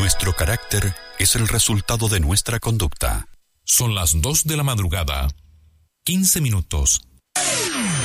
Nuestro carácter es el resultado de nuestra conducta. Son las 2 de la madrugada, 15 minutos.